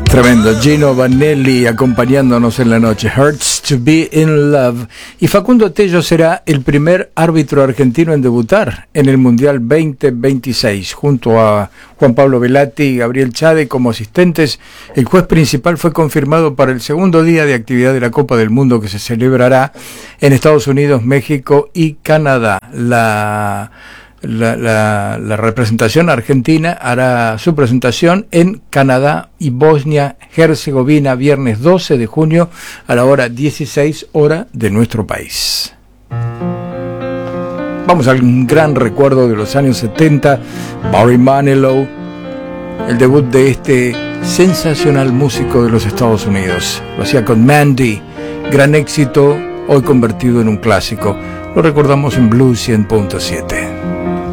Tremendo, Gino Vanelli acompañándonos en la noche, Hurts to be in Love. Y Facundo Tello será el primer árbitro argentino en debutar en el Mundial 2026. Junto a Juan Pablo Velati y Gabriel Chade como asistentes, el juez principal fue confirmado para el segundo día de actividad de la Copa del Mundo, que se celebrará en Estados Unidos, México y Canadá. La representación argentina hará su presentación en Canadá y Bosnia-Herzegovina viernes 12 de junio a la hora 16 hora de nuestro país. Vamos al gran recuerdo de los años 70, Barry Manilow, el debut de este sensacional músico de los Estados Unidos. Lo hacía con Mandy, gran éxito, hoy convertido en un clásico. Lo recordamos en Blues 100.7.